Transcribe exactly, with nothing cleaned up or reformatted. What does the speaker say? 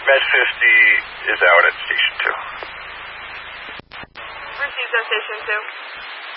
Med fifty is out at Station two. Received on Station two.